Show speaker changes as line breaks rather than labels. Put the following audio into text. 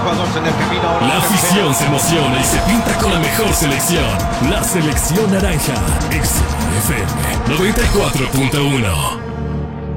Ecuador en el camino.
La afición se emociona y se pinta con la mejor selección. La selección naranja. XFM 94.1.